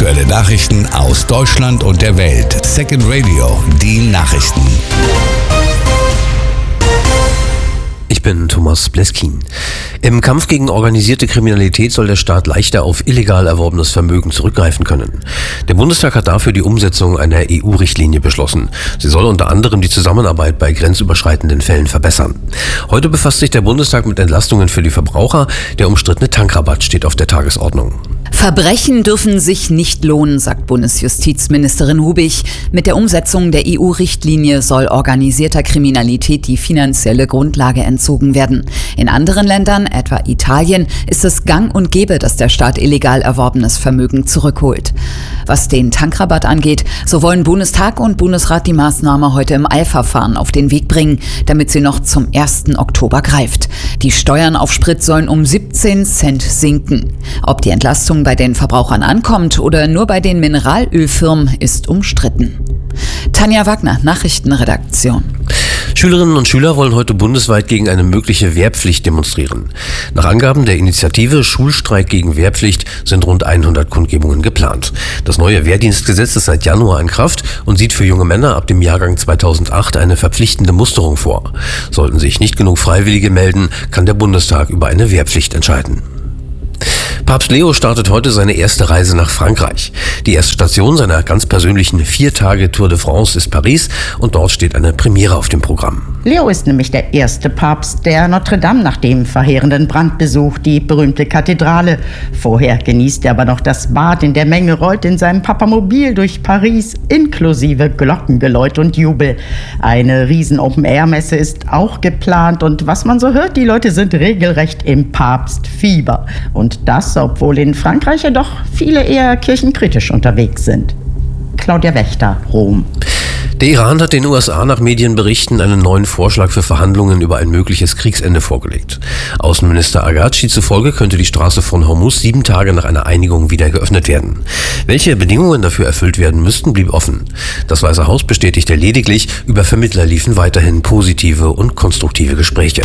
Aktuelle Nachrichten aus Deutschland und der Welt. Second Radio, die Nachrichten. Ich bin Thomas Bleskin. Im Kampf gegen organisierte Kriminalität soll der Staat leichter auf illegal erworbenes Vermögen zurückgreifen können. Der Bundestag hat dafür die Umsetzung einer EU-Richtlinie beschlossen. Sie soll unter anderem die Zusammenarbeit bei grenzüberschreitenden Fällen verbessern. Heute befasst sich der Bundestag mit Entlastungen für die Verbraucher. Der umstrittene Tankrabatt steht auf der Tagesordnung. Verbrechen dürfen sich nicht lohnen, sagt Bundesjustizministerin Hubig. Mit der Umsetzung der EU-Richtlinie soll organisierter Kriminalität die finanzielle Grundlage entzogen werden. In anderen Ländern, etwa Italien, ist es gang und gäbe, dass der Staat illegal erworbenes Vermögen zurückholt. Was den Tankrabatt angeht, so wollen Bundestag und Bundesrat die Maßnahme heute im Eilverfahren auf den Weg bringen, damit sie noch zum 1. Oktober greift. Die Steuern auf Sprit sollen um 17 Cent sinken. Ob die Entlastung bei den Verbrauchern ankommt oder nur bei den Mineralölfirmen, ist umstritten. Tanja Wagner, Nachrichtenredaktion. Schülerinnen und Schüler wollen heute bundesweit gegen eine mögliche Wehrpflicht demonstrieren. Nach Angaben der Initiative Schulstreik gegen Wehrpflicht sind rund 100 Kundgebungen geplant. Das neue Wehrdienstgesetz ist seit Januar in Kraft und sieht für junge Männer ab dem Jahrgang 2008 eine verpflichtende Musterung vor. Sollten sich nicht genug Freiwillige melden, kann der Bundestag über eine Wehrpflicht entscheiden. Papst Leo startet heute seine erste Reise nach Frankreich. Die erste Station seiner ganz persönlichen 4-Tage-Tour de France ist Paris und dort steht eine Premiere auf dem Programm. Leo ist nämlich der erste Papst, der Notre Dame nach dem verheerenden Brand besucht, die berühmte Kathedrale. Vorher genießt er aber noch das Bad in der Menge, rollt in seinem Papamobil durch Paris, inklusive Glockengeläut und Jubel. Eine riesen Open-Air-Messe ist auch geplant und was man so hört, die Leute sind regelrecht im Papstfieber. Und das, obwohl in Frankreich ja doch viele eher kirchenkritisch unterwegs sind. Claudia Wächter, Rom. Der Iran hat den USA nach Medienberichten einen neuen Vorschlag für Verhandlungen über ein mögliches Kriegsende vorgelegt. Außenminister Agaci zufolge könnte die Straße von Hormuz 7 Tage nach einer Einigung wieder geöffnet werden. Welche Bedingungen dafür erfüllt werden müssten, blieb offen. Das Weiße Haus bestätigte lediglich, über Vermittler liefen weiterhin positive und konstruktive Gespräche.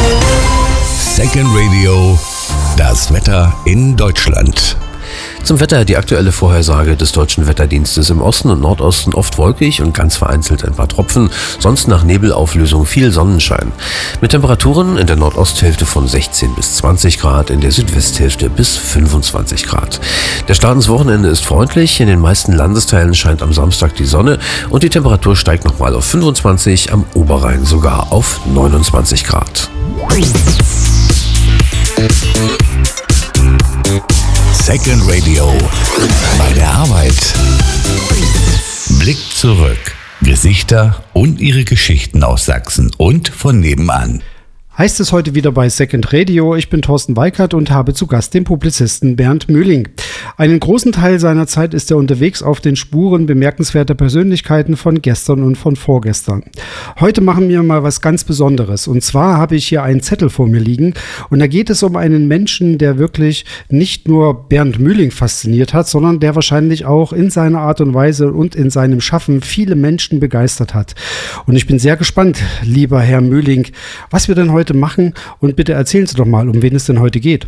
Second Radio, das Wetter in Deutschland. Zum Wetter die aktuelle Vorhersage des Deutschen Wetterdienstes. Im Osten und Nordosten oft wolkig und ganz vereinzelt ein paar Tropfen. Sonst nach Nebelauflösung viel Sonnenschein. Mit Temperaturen in der Nordosthälfte von 16 bis 20 Grad, in der Südwesthälfte bis 25 Grad. Der Start ins Wochenende ist freundlich. In den meisten Landesteilen scheint am Samstag die Sonne und die Temperatur steigt nochmal auf 25, am Oberrhein sogar auf 29 Grad. Second Radio, bei der Arbeit. Blick zurück. Gesichter und ihre Geschichten aus Sachsen und von nebenan. Heißt es heute wieder bei Second Radio. Ich bin Thorsten Weikert und habe zu Gast den Publizisten Bernd Mühling. Einen großen Teil seiner Zeit ist er unterwegs auf den Spuren bemerkenswerter Persönlichkeiten von gestern und von vorgestern. Heute machen wir mal was ganz Besonderes. Und zwar habe ich hier einen Zettel vor mir liegen. Und da geht es um einen Menschen, der wirklich nicht nur Bernd Mühling fasziniert hat, sondern der wahrscheinlich auch in seiner Art und Weise und in seinem Schaffen viele Menschen begeistert hat. Und ich bin sehr gespannt, lieber Herr Mühling, was wir denn heute machen, und bitte erzählen Sie doch mal, um wen es denn heute geht.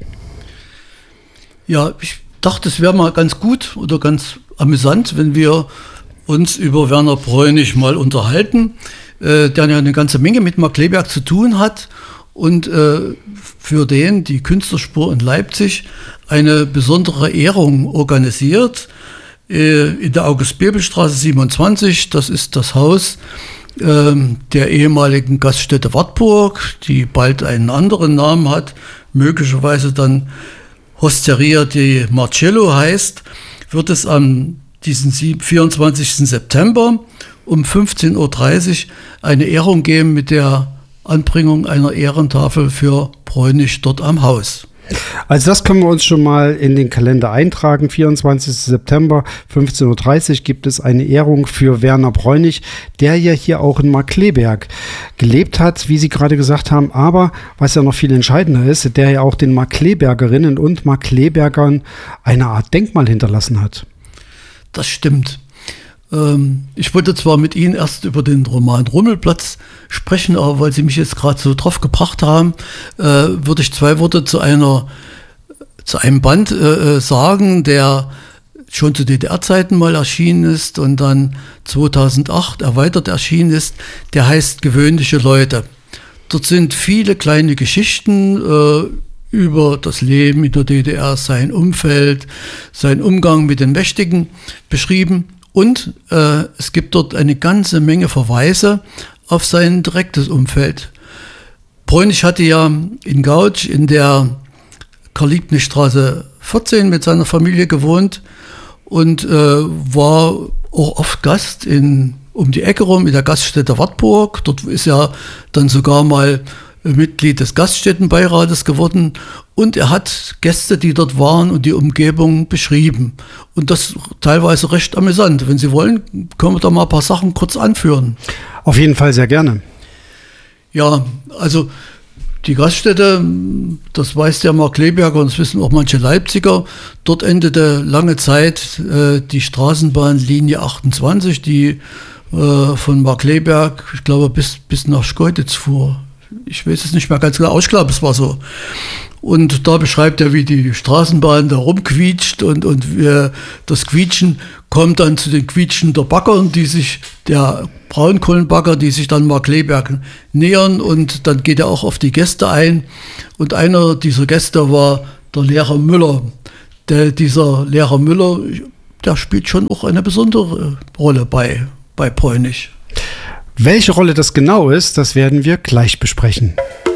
Ja, ich dachte, es wäre mal ganz gut oder ganz amüsant, wenn wir uns über Werner Bräunig mal unterhalten, der ja eine ganze Menge mit Mark Kleberg zu tun hat und für den die Künstlerspur in Leipzig eine besondere Ehrung organisiert in der August-Bebel-Straße 27. Das ist das Haus der ehemaligen Gaststätte Wartburg, die bald einen anderen Namen hat, möglicherweise dann Hosteria di Marcello heißt, wird es am diesen 24. September um 15.30 Uhr eine Ehrung geben mit der Anbringung einer Ehrentafel für Bräunig dort am Haus. Also das können wir uns schon mal in den Kalender eintragen. 24. September, 15.30 Uhr gibt es eine Ehrung für Werner Bräunig, der ja hier auch in Markkleeberg gelebt hat, wie Sie gerade gesagt haben. Aber was ja noch viel entscheidender ist, der ja auch den Markkleebergerinnen und Markkleebergern eine Art Denkmal hinterlassen hat. Das stimmt. Ich wollte zwar mit Ihnen erst über den Roman Rummelplatz sprechen, aber weil Sie mich jetzt gerade so drauf gebracht haben, würde ich 2 Worte zu einem Band sagen, der schon zu DDR-Zeiten mal erschienen ist und dann 2008 erweitert erschienen ist. Der heißt Gewöhnliche Leute. Dort sind viele kleine Geschichten über das Leben in der DDR, sein Umfeld, sein Umgang mit den Mächtigen beschrieben. Und es gibt dort eine ganze Menge Verweise auf sein direktes Umfeld. Bräunig hatte ja in Gauch in der Karl-Liebknecht-Straße 14 mit seiner Familie gewohnt und war auch oft Gast um die Ecke rum in der Gaststätte Wartburg. Dort ist er dann sogar mal Mitglied des Gaststättenbeirates geworden und er hat Gäste, die dort waren und die Umgebung beschrieben. Und das teilweise recht amüsant. Wenn Sie wollen, können wir da mal ein paar Sachen kurz anführen. Auf jeden Fall sehr gerne. Ja, also die Gaststätte, das weiß der Mark Kleberger und das wissen auch manche Leipziger, dort endete lange Zeit die Straßenbahnlinie 28, die von Markkleeberg, ich glaube, bis nach Schkeuditz fuhr. Ich weiß es nicht mehr ganz genau, aber ich glaube, es war so. Und da beschreibt er, wie die Straßenbahn da rumquietscht und das Quietschen kommt dann zu den Quietschen der Bagger, der Braunkohlenbagger, die sich dann Markkleeberg nähern und dann geht er auch auf die Gäste ein. Und einer dieser Gäste war der Lehrer Müller. Dieser Lehrer Müller, der spielt schon auch eine besondere Rolle bei Bräunig. Welche Rolle das genau ist, das werden wir gleich besprechen.